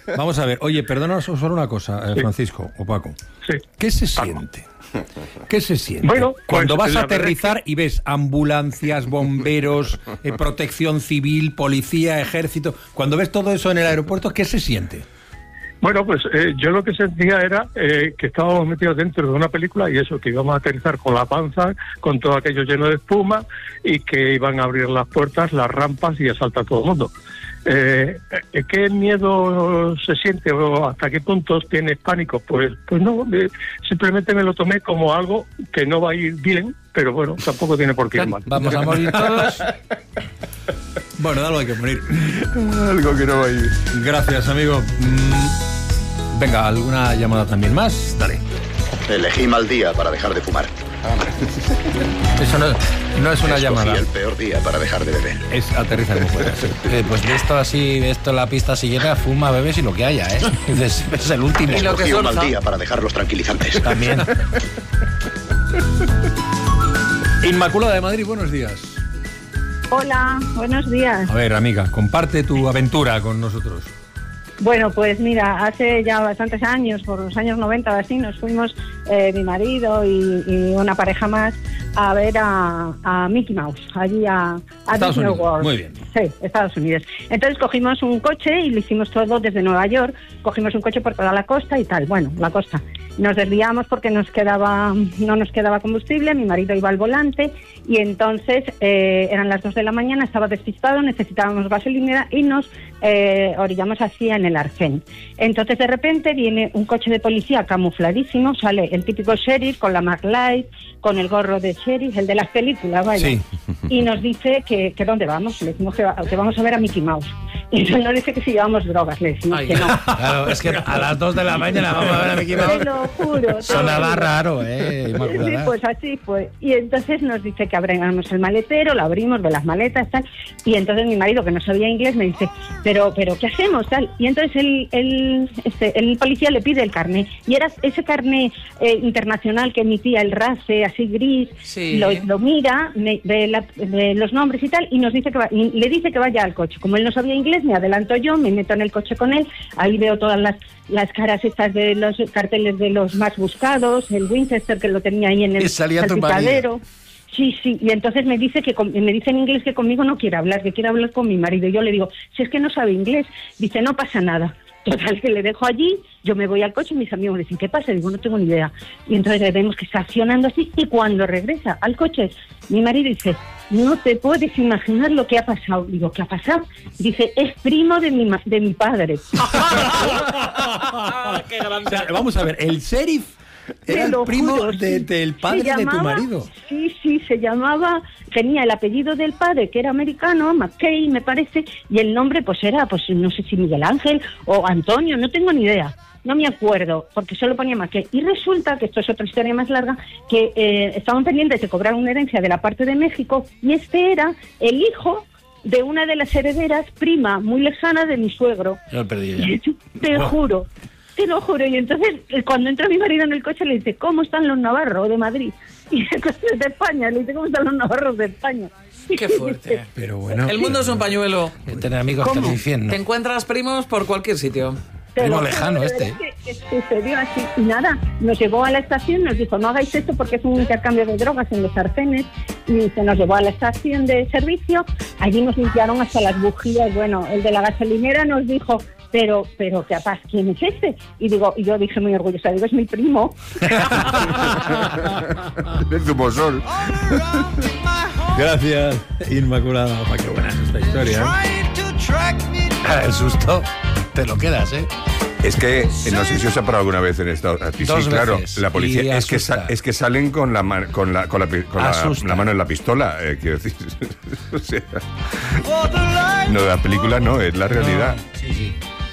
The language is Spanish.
Vamos a ver, oye, perdónanos solo una cosa, Francisco o Paco. Sí. ¿Qué se siente? ¿Qué se siente? Bueno, cuando pues, vas a aterrizar y ves ambulancias, bomberos, protección civil, policía, ejército, cuando ves todo eso en el aeropuerto, ¿qué se siente? Bueno, pues yo lo que sentía era que estábamos metidos dentro de una película y eso, que íbamos a aterrizar con la panza, con todo aquello lleno de espuma y que iban a abrir las puertas, las rampas y a saltar todo el mundo. ¿Qué miedo se siente o hasta qué punto tienes pánico? Pues no, simplemente me lo tomé como algo que no va a ir bien, pero bueno, tampoco tiene por qué ir mal. Vamos a morir todos. Bueno, algo hay que morir. Algo que no va a ir. Gracias, amigo. Venga, ¿alguna llamada también más? Dale. Elegí mal día para dejar de fumar. Eso no es una llamada. El peor día para dejar de beber. Es aterrizar como fuera. Pues de esto así, de esto la pista si llega, fuma, bebes y lo que haya, ¿eh? Es el último. Y lo que Escogí un mal surja. día para dejar los tranquilizantes. También. Inmaculada de Madrid, buenos días. Hola, buenos días. A ver, amiga, comparte tu aventura con nosotros. Bueno, pues mira, hace ya bastantes años, por los años 90 o así, nos fuimos mi marido y una pareja más a ver a Mickey Mouse, allí a Estados Disney Unidos. World. Muy bien. Sí, Estados Unidos. Entonces cogimos un coche y lo hicimos todo desde Nueva York, cogimos un coche por toda la costa y tal, bueno, la costa. Nos desviamos porque no nos quedaba combustible, mi marido iba al volante y entonces eran las 2 de la mañana, estaba despistado, necesitábamos gasolinera y nos orillamos hacia en el Arcén. Entonces de repente viene un coche de policía camufladísimo, sale el típico sheriff con la MacLight, con el gorro de sheriff, el de las películas, vaya. Sí. Y nos dice que dónde vamos, le decimos que vamos a ver a Mickey Mouse. Y entonces nos dice que si llevamos drogas, le decimos que no. Claro, es que a las 2 de la mañana vamos a ver a Mickey Te Mouse. lo juro. Sonaba raro, Sí, Inmaculada? pues así fue. Y entonces nos dice que abramos el maletero, lo abrimos, de las maletas, tal. Y entonces mi marido, que no sabía inglés, me dice, pero ¿qué hacemos, tal? Y entonces el policía le pide el carné. Y era ese carné internacional que emitía el RACE, así gris. Sí. Lo mira, ve los nombres y tal, y nos dice y le dice que vaya al coche. Como él no sabía inglés, me adelanto yo, me meto en el coche con él. Ahí veo todas las caras estas de los carteles de los más buscados, el Winchester que lo tenía ahí en el salpicadero. Sí, y entonces me dice en inglés que conmigo no quiere hablar, que quiere hablar con mi marido. Y yo le digo, si es que no sabe inglés, dice, no pasa nada. Total, que le dejo allí, yo me voy al coche y mis amigos me dicen, ¿qué pasa? Digo, no tengo ni idea. Y entonces le vemos que está accionando así, y cuando regresa al coche, mi marido dice, no te puedes imaginar lo que ha pasado. Digo, ¿qué ha pasado? Dice, es primo de mi padre. Qué grande. O sea, vamos a ver, el sheriff era el primo juro, sí. del padre de tu marido. Sí, se llamaba, tenía el apellido del padre, que era americano, McKay, me parece, y el nombre pues era, pues no sé si Miguel Ángel o Antonio, no tengo ni idea. No me acuerdo, porque solo ponía McKay. Y resulta, que esto es otra historia más larga, que estaban pendientes de cobrar una herencia de la parte de México, y este era el hijo de una de las herederas, prima muy lejana de mi suegro. Yo lo he perdido ya. Te juro. Te lo juro. Y entonces, cuando entra mi marido en el coche, le dice, ¿cómo están los navarros de Madrid? Y el coche es de España. Le dice, ¿cómo están los navarros de España? Qué fuerte. Pero bueno. El mundo es un pañuelo. Tener amigos hasta el infierno. Te encuentras primos por cualquier sitio. Te Primo lo lejano juro, de este. verdad que sucedió así. Y nada, nos llevó a la estación, nos dijo, no hagáis esto porque es un intercambio de drogas en los arcenes. Y se nos llevó a la estación de servicio. Allí nos limpiaron hasta las bujías. Bueno, el de la gasolinera nos dijo, pero capaz, ¿quién es este? Y yo dije muy orgullosa, digo, es mi primo. Es tu pozol. Gracias, Inmaculada. Qué buena es esta historia. El susto, te lo quedas, ¿eh? Es que no sé si os ha parado alguna vez en esto. Sí, Dos claro, veces, la policía y es que salen con la mano en la pistola, quiero decir. O sea, no, la película no, es la realidad. Sí.